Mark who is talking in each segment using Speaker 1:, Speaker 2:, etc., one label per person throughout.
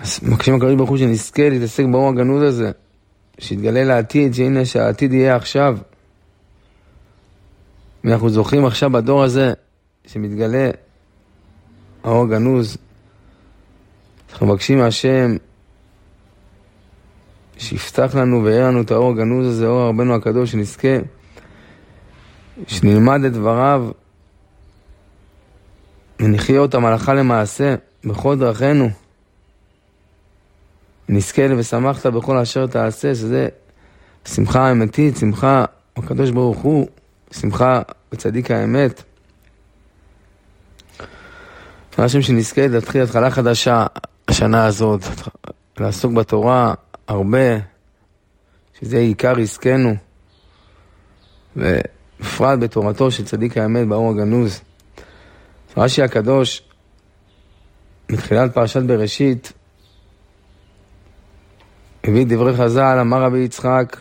Speaker 1: אז מקשים הקדוש ברוך הוא שנזכה להתעסק באור הגנוז הזה, שיתגלה לעתיד, שהנה שהעתיד יהיה עכשיו. ואנחנו זוכים עכשיו בדור הזה, שמתגלה האור הגנוז. אנחנו מבקשים מהשם, שיפתח לנו ויראה לנו את האור הגנוז הזה, אור רבנו הקדוש, שנזכה, שנלמד את דבריו, ונחיה אותם הלכה למעשה, בכל דרכנו. נזכה ושמחת בכל אשר תעשה, שזה שמחה אמיתית, שמחה הקדוש ברוך הוא, שמחה בצדיק האמת. השם שנזכה להתחיל התחלה חדשה השנה הזאת, לעסוק בתורה הרבה, שזה עיקר עסקנו, ובפרט בתורתו של צדיק האמת באור הגנוז. רש"י הקדוש, מתחילת פרשת בראשית, הביא דברי חז"ל, אמר רבי יצחק,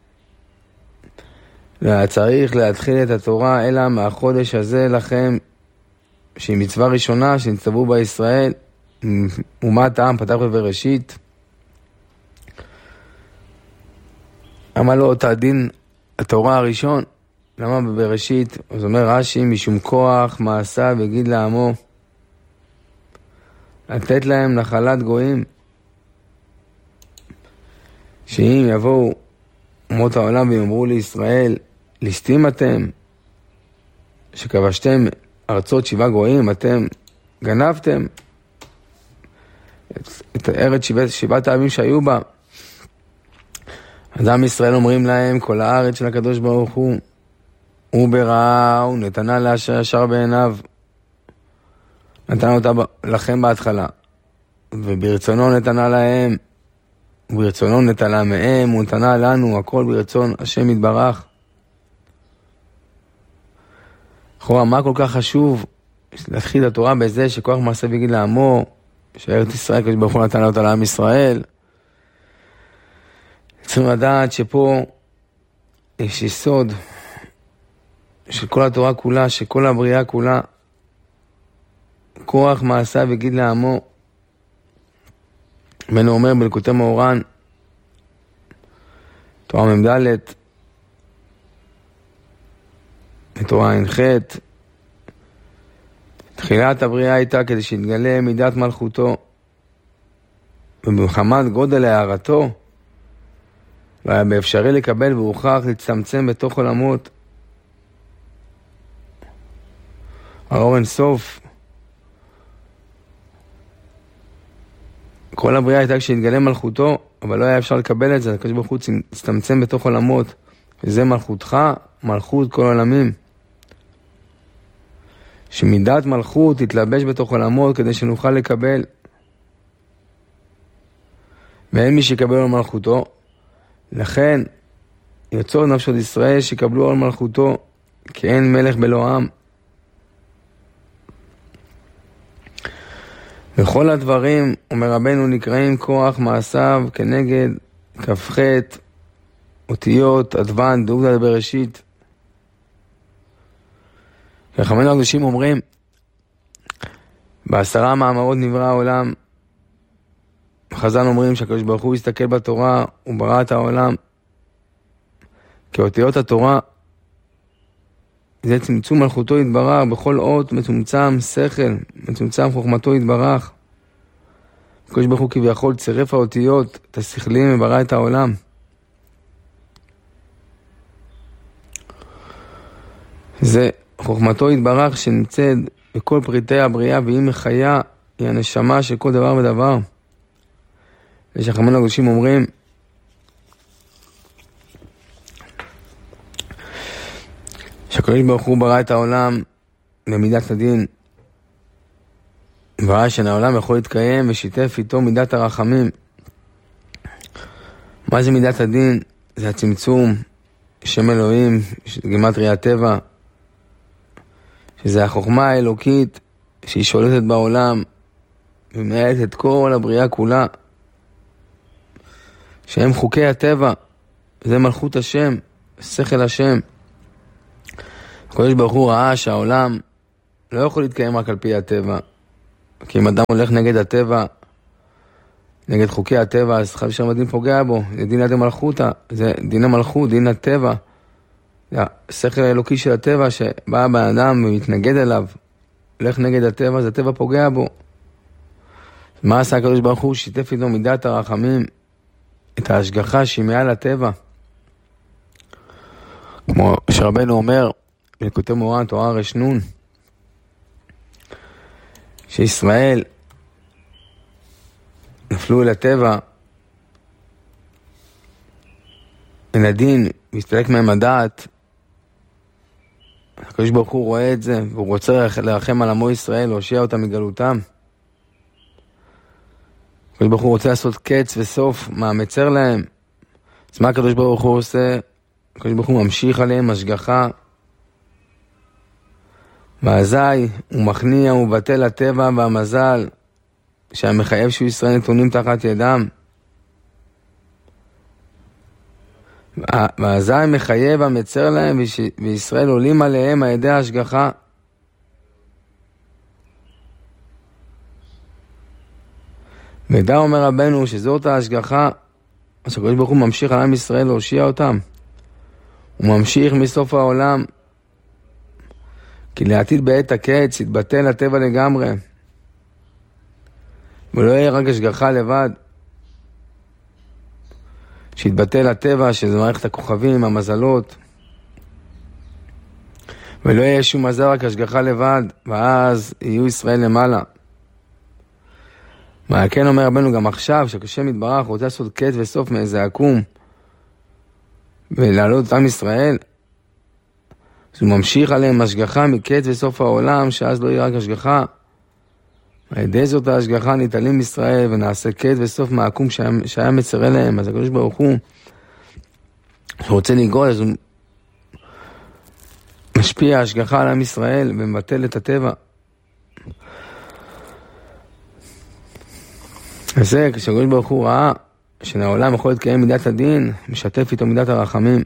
Speaker 1: צריך להתחיל את התורה אלא מהחודש הזה לכם, שהיא מצווה ראשונה שנצטוו בה ישראל, אומת העם פתח בבראשית. למה לא אותה דין התורה הראשון? למה בבראשית? אז אומר רש"י, משום כוח מעשה וגיד לעמו, לתת להם נחלת גויים, שאם יבואו אומות העולם ויאמרו לישראל, ליסטים אתם, שכבשתם ארצות 7 גויים, אתם גנבתם את הארץ 7 העמים שהיו בה. אז עם ישראל אומרים להם, כל הארץ של הקדוש ברוך הוא ברעה, הוא נתנה לאשר ישר בעיניו, נתנה אותה לכם בהתחלה, וברצונו נתנה להם, וברצונו נטלה מהם, הוא נתנה לנו, הכל ברצון השם יתברך. אחורה, מה כל כך חשוב להתחיל את התורה בזה שכוח מעשה ויגיד לעמו, שארץ ישראל הקדוש ברוך הוא נתן אותה לעם ישראל? צריכים לדעת שפה יש יסוד של כל התורה כולה, שכל הבריאה כולה, כוח מעשה ויגיד לעמו. בנו אומר בליקוטי מאורן, תורה מ"ד, בתורה ע"ח, תחילת הבריאה הייתה כדי שיתגלה מידת מלכותו, ובמחמת גודל הערתו, והיה באפשרי לקבל והוכח להצטמצם בתוך עולמות. האור אין סוף. כל הבריאה הייתה כשהתגלה מלכותו, אבל לא היה אפשר לקבל את זה, הקדוש ברוך הוא הצטמצם בתוך עולמות, וזה מלכותך, מלכות כל עולמים. שמידת מלכות תתלבש בתוך עולמות כדי שנוכל לקבל. ואין מי שיקבל על מלכותו, לכן יוצאות נפשות ישראל שיקבלו על מלכותו, כי אין מלך בלא עם. וכל הדברים, אומר רבנו, נקראים כוח מעשיו כנגד כ"ח אותיות אדוון דוגדא בראשית. וחכמינו הקדושים אומרים, ב10 מאמרות נברא העולם. חז"ל אומרים שהקדוש ברוך הוא הסתכל בתורה וברא את העולם. כי אותיות התורה זה צמצום מלכותו יתברך, בכל אות מצומצם שכל, מצומצם חוכמתו יתברך. הקדוש ברוך הוא כביכול צירף האותיות, את השכלים, וברא את העולם. זה חוכמתו יתברך שנמצאת בכל פריטי הבריאה, והיא מחיה, היא הנשמה של כל דבר ודבר. ושחכמינו הקדושים אומרים, שהקדוש ברוך הוא ברא את העולם במידת הדין, וראה שהעולם יכול להתקיים ושיתף איתו מידת הרחמים. מה זה מידת הדין? זה הצמצום, שם אלוהים, גימטריה הטבע, שזה החוכמה האלוקית שהיא שולטת בעולם ומנהלת את כל הבריאה כולה, שהם חוקי הטבע, זה מלכות השם, שכל השם. הקדוש ברוך הוא ראה שהעולם לא יכול להתקיים רק על פי הטבע, כי אם אדם הולך נגד הטבע, נגד חוקי הטבע, אז חייב שם הדין פוגע בו, זה דין עד מלכותא, זה דין המלכות, דין הטבע, זה השכל האלוקי של הטבע שבא באדם ומתנגד אליו, הולך נגד הטבע, אז הטבע פוגע בו. מה עשה הקדוש ברוך הוא? שיתף איתו מידת הרחמים, את ההשגחה שהיא מעל הטבע. כמו שרבנו אומר, בליקוטי מוהר"ן, תורה רנ, שישראל נפלו אל הטבע, אל הדין, מסתלק מהם הדעת. הקדוש ברוך הוא רואה את זה, והוא רוצה לרחם על עמו ישראל, להושיע אותם מגלותם. הקדוש ברוך הוא רוצה לעשות קץ וסוף מהמצר להם. אז מה הקדוש ברוך הוא עושה? הקדוש ברוך הוא ממשיך עליהם השגחה. ואזי הוא מכניע ובטל הטבע והמזל, שהמחייב שהוא ישראל נתונים תחת ידם. ואזי מחייב המצר להם וישראל עולים עליהם על ידי ההשגחה. ודע אומר רבנו שזאת ההשגחה, שהקדוש ברוך הוא ממשיך על עם ישראל להושיע אותם. הוא ממשיך מסוף העולם, כי לעתיד בעת הקץ יתבטל הטבע לגמרי, ולא יהיה רק השגחה לבד. שיתבטל הטבע, שזה מערכת הכוכבים, המזלות, ולא יהיה שום מזל, רק השגחה לבד, ואז יהיו ישראל למעלה. מה כן אומר רבנו גם עכשיו, שהשם יתברך רוצה לעשות קץ וסוף מאיזה עקום, ולעלות את עם ישראל, אז הוא ממשיך עליהם השגחה מקץ וסוף העולם, שאז לא יהיה רק השגחה. על ידי זאת ההשגחה נתעלים ישראל, ונעשה קץ וסוף מהעקום שהיה מצר אליהם. אז הקדוש ברוך הוא, שהוא רוצה לגאול, אז הוא משפיע השגחה על עם ישראל, ומבטל את הטבע. וזה, כשהקדוש ברוך הוא ראה שהעולם יכול להתקיים מידת הדין, משתף איתו מידת הרחמים.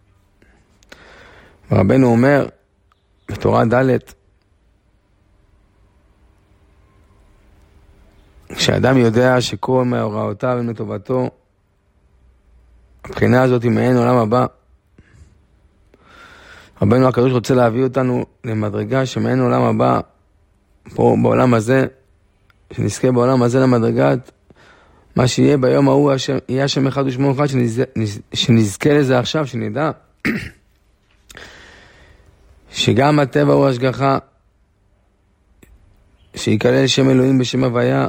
Speaker 1: ורבנו אומר בתורה ד', כשאדם יודע שכל מהוראותיו הם לטובתו, הבחינה הזאת היא מעין עולם הבא. רבנו הקדוש רוצה להביא אותנו למדרגה שמעין עולם הבא, פה בעולם הזה, שנזכה בעולם הזה למדרגת מה שיהיה ביום ההוא, יהיה השם אחד ושמו אחד, שנזכה לזה עכשיו, שנדע שגם הטבע הוא השגחה, שיקלל שם אלוהים בשם הוויה,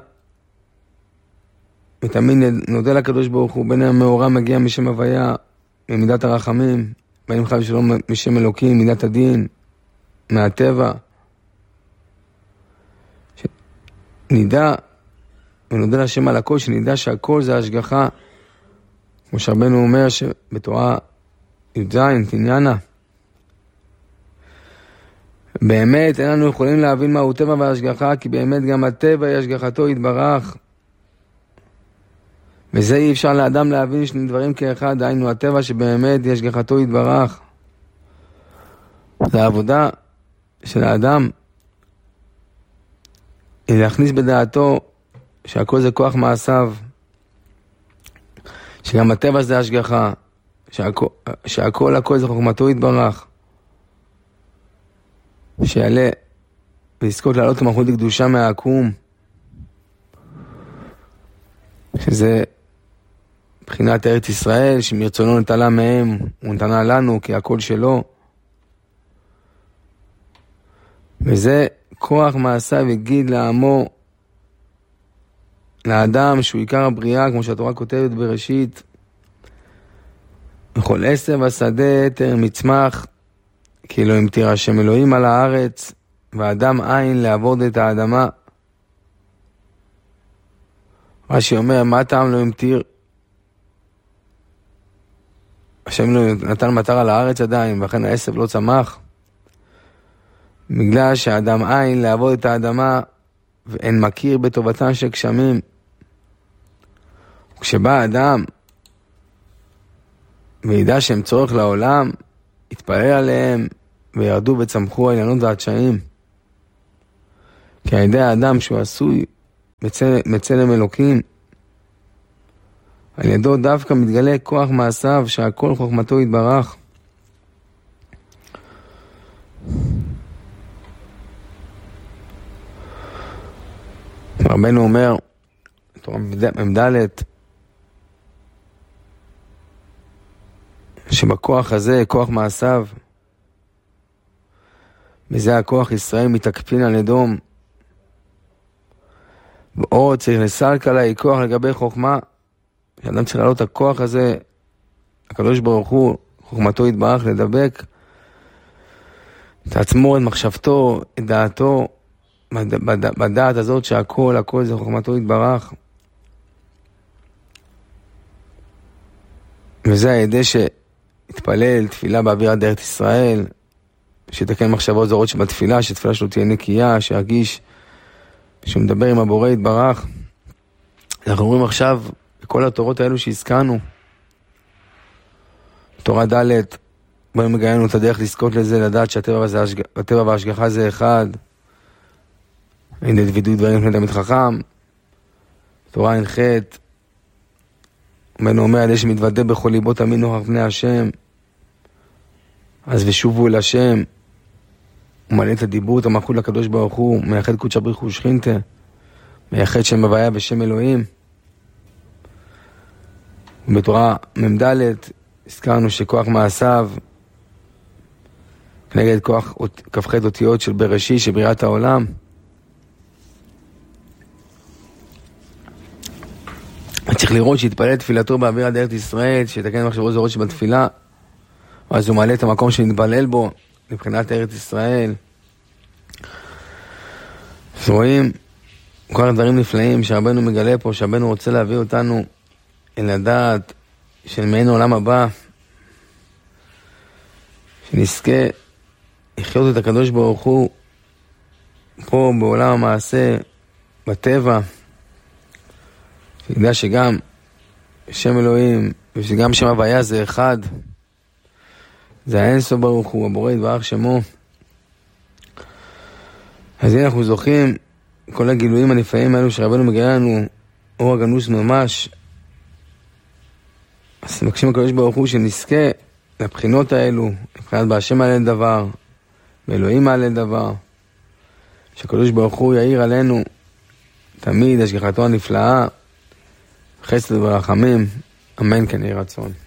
Speaker 1: ותמיד נודה לקדוש ברוך הוא, בין המאורע מגיע משם הוויה, ממידת הרחמים, בין אם חייב שלום משם אלוקים, מידת הדין, מהטבע. נדע ונודה לשם על הכל, שנדע שהכל זה השגחה, כמו שרבנו אומר שבתורה י"ז תניאנה, באמת אין לנו יכולים להבין מהו טבע והשגחה, כי באמת גם הטבע היא השגחתו יתברך, וזה אי אפשר לאדם להבין שני דברים כאחד, דהיינו הטבע שבאמת היא השגחתו יתברך. זה העבודה של האדם, היא להכניס בדעתו שהכל זה כוח מעשיו, שגם הטבע זה השגחה, שהכל זה חוכמתו יתברך, שיעלה ולזכות לעלות למלכות לקדושה מהעקום, שזה בחינת ארץ ישראל, שמרצונו נטלה מהם, הוא נתנה לנו כי הכל שלו, וזה כוח מעשיו יגיד לעמו, לאדם שהוא עיקר הבריאה, כמו שהתורה כותבת בראשית, וכל עשב השדה תר מצמח, כי לא המטיר השם אלוהים על הארץ, ואדם אין לעבוד את האדמה. רש"י אומר, מה טעם לא המטיר? השם לא נתן מטר על הארץ עדיין, ולכן העשב לא צמח. בגלל שהאדם אין לעבוד את האדמה, ואין מכיר בטובתן של גשמים. וכשבא האדם וידע שהם צורך לעולם, יתפלל עליהם וירדו וצמחו העניינות והדשאים. כי על ידי האדם שהוא עשוי מצלם אלוקים, על ידו דווקא מתגלה כוח מעשיו שהכל חוכמתו יתברך. רבנו אומר, תורה מ"ד, שבכוח הזה, כוח מעשיו, בזה הכוח ישראל מתקפין על אדום. ועוד צריך לסלק עליי כוח לגבי חוכמה. שאדם צריך לעלות את הכוח הזה, הקדוש ברוך הוא, חוכמתו יתברך, לדבק, תעצמור את מחשבתו, את דעתו, בדעת הזאת שהכל, הכל זה חוכמתו יתברך. וזה הידי שהתפלל תפילה באווירת דרך ישראל, שתקן מחשבות זרות שבתפילה, שתפילה שלו תהיה נקייה, שירגיש שהוא מדבר עם הבורא יתברך. אנחנו רואים עכשיו בכל התורות האלו שהזכרנו, תורה ד' בואו מגיע לנו את הדרך לזכות לזה, לדעת שהטבע וההשגחה זה אחד, הנה וידוי דברים לפני תלמיד חכם. תורה ע"ח בנו אומר, על יש מתוודה בכל ליבו תמיד נוכח פני השם, אז ושובו אל השם, הוא מלא את הדיבור, את המלכות לקדוש ברוך הוא, מייחד קודשא בריך הוא שכינתה, מייחד שם הוויה בשם אלוהים. ובתורה מ"ד הזכרנו שכוח מעשיו כנגד כוח כ"ח אותיות של בראשית, של בריאת העולם. צריך לראות שהתפלל תפילתו באוויר דרך ישראל, שיתקן מחשבות זרות שבתפילה, אז הוא מעלה את המקום שנתפלל בו מבחינת ארץ ישראל. אז רואים כל הדברים נפלאים שהרבנו מגלה פה, שהרבנו רוצה להביא אותנו אל הדעת של מעין עולם הבא, שנזכה לחיות את הקדוש ברוך הוא פה בעולם המעשה, בטבע, שידע שגם שם אלוהים ושגם שם הוויה זה אחד, זה האינסוף ברוך הוא, הבורא יתברך שמו. אז הנה אנחנו זוכים כל הגילויים הנפלאים האלו שרבנו מגיע לנו אור הגנוז ממש. אז מבקשים הקדוש ברוך הוא שנזכה לבחינות האלו, מבחינת בהשם מעלה לדבר, באלוהים מעלה לדבר, שהקדוש ברוך הוא יאיר עלינו תמיד השגחתו הנפלאה, חסד ורחמים, אמן כן יהי רצון.